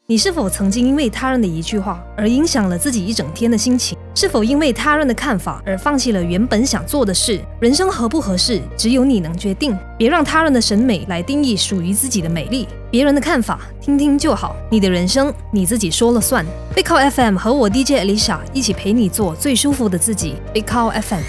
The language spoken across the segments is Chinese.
你是否曾经因为他人的一句话而影响了自己一整天的心情？是否因为他人的看法而放弃了原本想做的事？人生合不合适，只有你能决定。别让他人的审美来定义属于自己的美丽。别人的看法听听就好，你的人生你自己说了算。Big Cow FM 和我 DJ Alicia 一起陪你做最舒服的自己。Big Cow FM。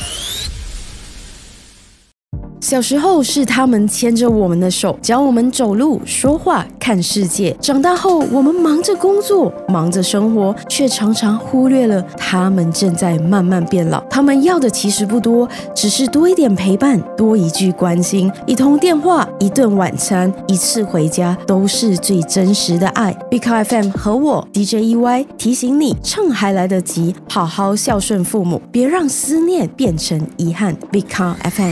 小时候是他们牵着我们的手，教我们走路、说话、看世界。长大后，我们忙着工作，忙着生活，却常常忽略了他们正在慢慢变老。他们要的其实不多，只是多一点陪伴，多一句关心，一通电话，一顿晚餐，一次回家，都是最真实的爱。Big Cow FM 和我 DJ EY 提醒你，趁还来得及，好好孝顺父母，别让思念变成遗憾。Big Cow FM。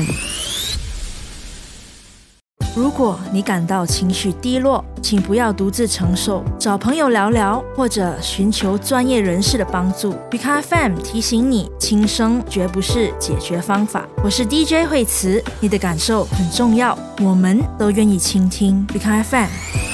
如果你感到情绪低落，请不要独自承受，找朋友聊聊，或者寻求专业人士的帮助。Big Cow FM 提醒你，轻生绝不是解决方法。我是 DJ 惠慈，你的感受很重要，我们都愿意倾听。Big Cow FM。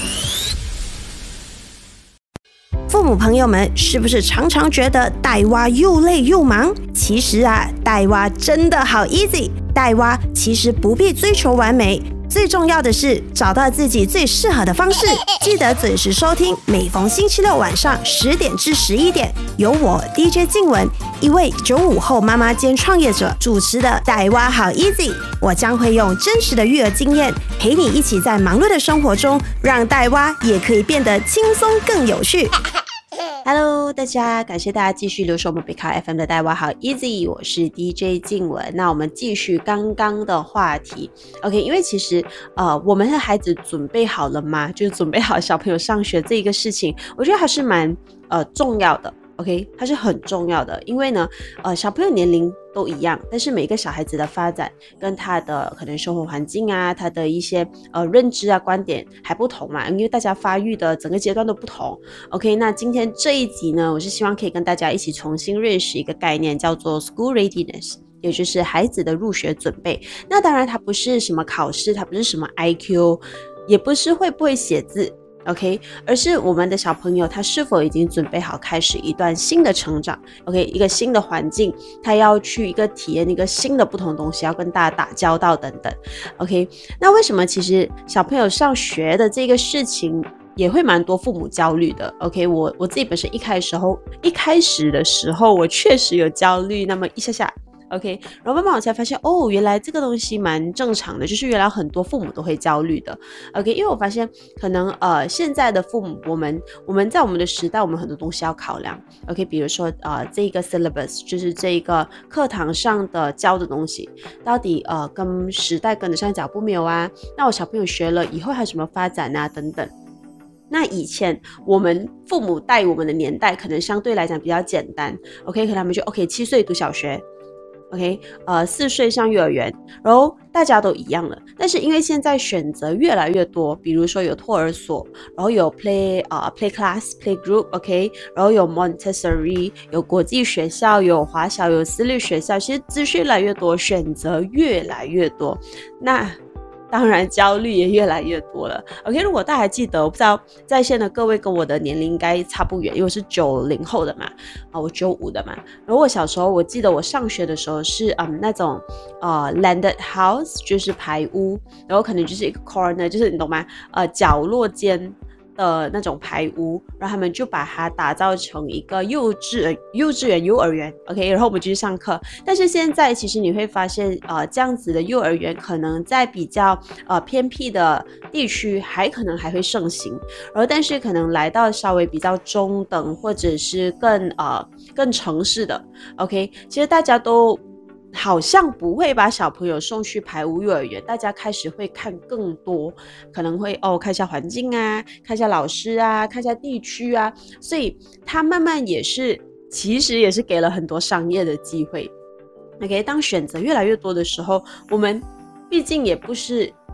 父母朋友们，是不是常常觉得带娃又累又忙？其实带娃真的好 easy。带娃其实不必追求完美，最重要的是找到自己最适合的方式。记得准时收听，每逢星期六晚上10点至11点，由我 DJ 静雯，一位95后妈妈兼创业者主持的带娃好 easy。我将会用真实的育儿经验，陪你一起在忙碌的生活中，让带娃也可以变得轻松更有趣。Hello， 大家，感谢大家继续留守我们 Big Cow FM 的带娃好 easy， 我是 DJ 静雯。那我们继续刚刚的话题 ，OK， 因为其实我们的孩子准备好了吗？就是准备好小朋友上学这一个事情，我觉得还是蛮重要的。OK， 它是很重要的，因为呢，小朋友年龄都一样，但是每一个小孩子的发展跟他的可能生活环境啊，他的一些认知啊、观点还不同嘛，因为大家发育的整个阶段都不同。OK， 那今天这一集呢，我是希望可以跟大家一起重新认识一个概念，叫做 School Readiness。也就是孩子的入学准备。那当然它不是什么考试，它不是什么 IQ， 也不是会不会写字，OK， 而是我们的小朋友他是否已经准备好开始一段新的成长 ，OK， 一个新的环境，他要去一个体验一个新的不同的东西，要跟大家打交道等等 ，OK。那为什么其实小朋友上学的这个事情也会蛮多父母焦虑的 ，OK， 我自己本身一开始的时候我确实有焦虑，那么一下。OK， 然后慢慢我才发现，原来这个东西蛮正常的，就是原来很多父母都会焦虑的。OK， 因为我发现可能现在的父母，我们在我们的时代，我们很多东西要考量。OK， 比如说这个 syllabus 就是这个课堂上的教的东西，到底跟时代跟得上脚步没有啊？那我小朋友学了以后还有什么发展啊？等等。那以前我们父母带我们的年代，可能相对来讲比较简单。OK， 可能他们就 7岁读小学。OK， 4岁上幼儿园，然后大家都一样了。但是因为现在选择越来越多，比如说有托儿所，然后有 play class、play group，OK， 然后有 Montessori， 有国际学校，有华小，有私立学校，其实资讯越来越多，选择越来越多。那当然焦虑也越来越多了 OK， 如果大家还记得，我不知道在线的各位跟我的年龄应该差不远，因为我是90后的嘛，我95的嘛。然后我小时候我记得我上学的时候是那种landed house， 就是排屋，然后可能就是一个 corner， 就是你懂吗，角落间的那种排屋，然后他们就把它打造成一个幼稚园、幼儿园 ，OK， 然后我们就去上课。但是现在其实你会发现，这样子的幼儿园可能在比较偏僻的地区可能还会盛行，然后但是可能来到稍微比较中等或者是更城市的 ，OK， 其实大家都好像不会把小朋友送去排屋幼儿园，大家开始会看更多，可能会看一下环境啊，看一下老师啊，看一下地区啊，所以他慢慢其实也是给了很多商业的机会。OK， 当选择越来越多的时候，我们毕竟也不是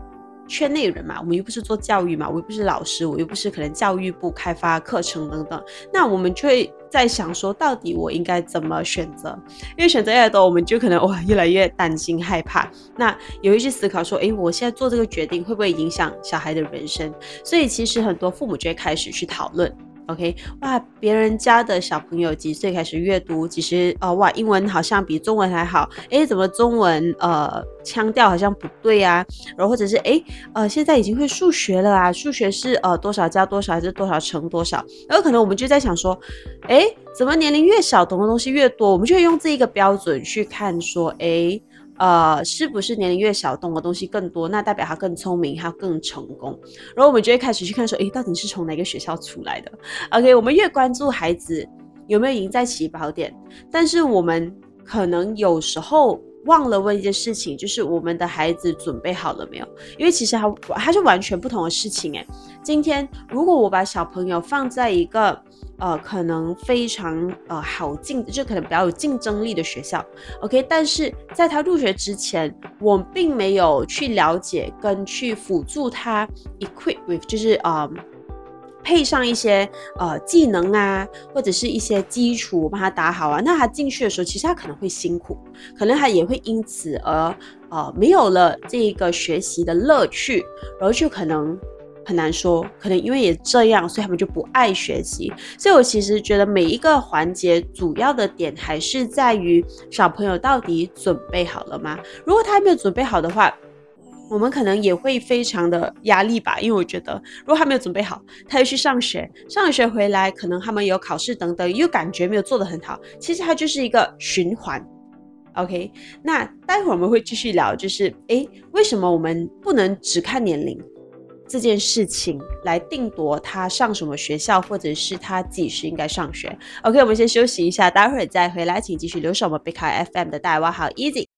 圈内人嘛，我们又不是做教育嘛，我又不是老师，我又不是可能教育部开发课程等等，那我们就会在想说，到底我应该怎么选择？因为选择越多，我们就可能越来越担心害怕。那有一去思考说，我现在做这个决定会不会影响小孩的人生？所以其实很多父母就会开始去讨论。OK， 哇，别人家的小朋友几岁开始阅读？其实哇，英文好像比中文还好。怎么中文腔调好像不对啊？然后或者是现在已经会数学了啊？数学是多少加多少还是多少乘多少？然后可能我们就在想说，怎么年龄越小懂的东西越多？我们就会用这一个标准去看说，是不是年龄越小懂的东西更多，那代表他更聪明，他更成功。然后我们就会开始去看说，到底是从哪个学校出来的 OK， 我们越关注孩子有没有赢在起跑点，但是我们可能有时候忘了问一件事情，就是我们的孩子准备好了没有？因为其实它是完全不同的事情今天如果我把小朋友放在一个可能非常好进，就可能比较有竞争力的学校 OK， 但是在他入学之前，我并没有去了解跟去辅助他 equip with， 就是配上一些技能啊，或者是一些基础帮他打好啊，那他进去的时候其实他可能会辛苦，可能他也会因此而没有了这个学习的乐趣，然后就可能很难说，可能因为也这样，所以他们就不爱学习。所以我其实觉得每一个环节主要的点还是在于小朋友到底准备好了吗？如果他还没有准备好的话，我们可能也会非常的压力吧，因为我觉得如果他没有准备好，他又去上学回来，可能他们有考试等等，又感觉没有做得很好，其实它就是一个循环。OK， 那待会儿我们会继续聊，就是为什么我们不能只看年龄这件事情来定夺他上什么学校，或者是他几时应该上学。OK， 我们先休息一下，待会儿再回来，请继续留守我们 Big High FM 的大家好 Easy。